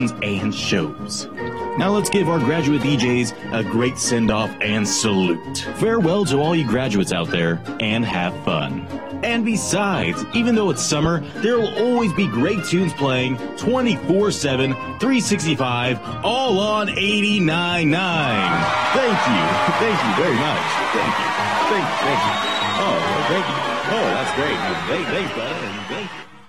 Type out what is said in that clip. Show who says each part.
Speaker 1: and shows. Now let's give our graduate DJs a great send-off and salute. Farewell to all you graduates out there, and have fun. And besides, even though it's summer, there will always be great tunes playing 24/7, 365, all on 89.9. Thank you. Thank you very much. Thank you. Thank you. Oh, thank you. Oh, that's great. Thanks, bud. Thank you.